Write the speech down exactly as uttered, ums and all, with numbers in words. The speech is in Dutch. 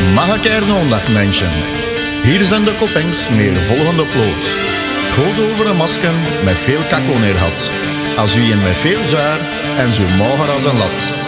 Magakernondag, mensen. Hier zijn de kopings meer volgende ploot. Goed over een masken met veel kakko neer had. Als u een met veel jaar en zo mager als een lat.